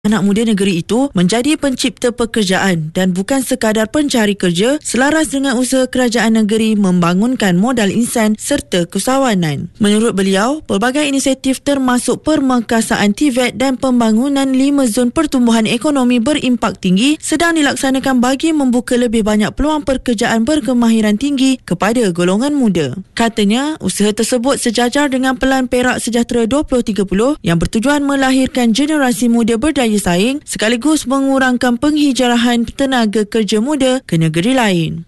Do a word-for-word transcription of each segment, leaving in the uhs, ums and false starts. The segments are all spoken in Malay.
anak muda negeri itu menjadi pencipta pekerjaan dan bukan sekadar pencari kerja, selaras dengan usaha kerajaan negeri membangunkan modal insan serta kesawanan. Menurut beliau, pelbagai inisiatif termasuk permekasaan T V E T dan pembangunan lima zon pertumbuhan ekonomi berimpak tinggi sedang dilaksanakan bagi membuka lebih banyak peluang pekerjaan berkemahiran tinggi kepada golongan muda. Katanya, usaha tersebut sejajar dengan Pelan Perak Sejahtera dua ribu tiga puluh yang bertujuan melahirkan generasi muda berdaya saing sekaligus mengurangkan penghijrahan tenaga kerja muda ke negeri lain.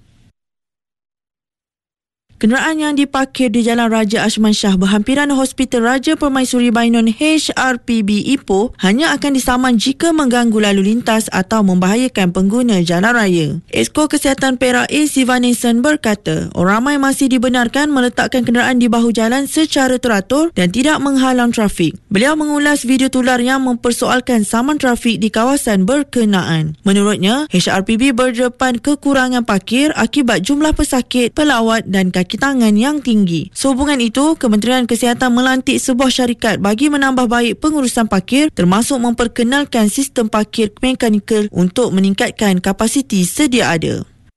Kenderaan yang diparkir di Jalan Raja Ashman Shah berhampiran Hospital Raja Permaisuri Bainon H R P B Ipoh hanya akan disaman jika mengganggu lalu lintas atau membahayakan pengguna jalan raya. Esko Kesihatan Perak A. Sivanesan berkata, orang ramai masih dibenarkan meletakkan kenderaan di bahu jalan secara teratur dan tidak menghalang trafik. Beliau mengulas video tular yang mempersoalkan saman trafik di kawasan berkenaan. Menurutnya, H R P B berdepan kekurangan parkir akibat jumlah pesakit, pelawat dan kaki tangan yang tinggi. Sehubungan itu, Kementerian Kesihatan melantik sebuah syarikat bagi menambah baik pengurusan parkir termasuk memperkenalkan sistem parkir mekanikal untuk meningkatkan kapasiti sedia ada.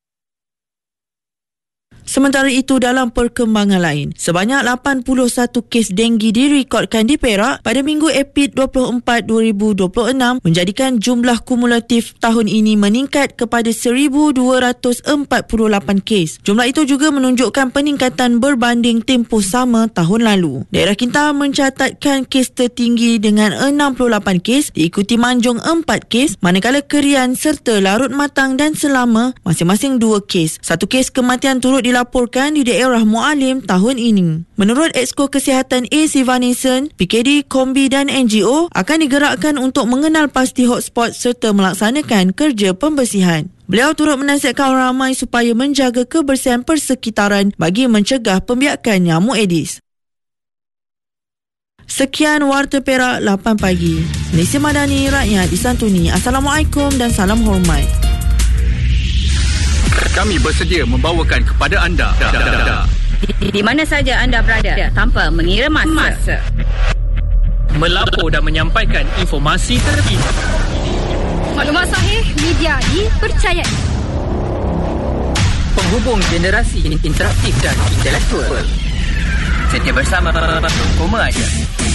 Sementara itu, dalam perkembangan lain, sebanyak lapan puluh satu kes denggi direkodkan di Perak pada Minggu Epid dua puluh empat dua ribu dua puluh enam menjadikan jumlah kumulatif tahun ini meningkat kepada seribu dua ratus empat puluh lapan kes. Jumlah itu juga menunjukkan peningkatan berbanding tempoh sama tahun lalu. Daerah Kintar mencatatkan kes tertinggi dengan enam puluh lapan kes, diikuti Manjung empat kes, manakala Kerian serta Larut Matang dan Selama masing-masing dua kes. Satu kes kematian turut dilaporkan dilaporkan di daerah Mualim tahun ini. Menurut Exco Kesihatan A. Sivanesan, P K D, Kombi dan N G O akan digerakkan untuk mengenal pasti hotspot serta melaksanakan kerja pembersihan. Beliau turut menasihatkan orang ramai supaya menjaga kebersihan persekitaran bagi mencegah pembiakan nyamuk Aedes. Sekian Warta Perak lapan pagi. Malaysia Madani, rakyat disantuni. Assalamualaikum dan salam hormat. Kami bersedia membawakan kepada anda di, di mana saja anda berada tanpa mengira masa. Melapor dan menyampaikan informasi terkini. Maklumat sahih, media dipercayai. Penghubung generasi interaktif dan intelektual. Setia bersama Koma Aja.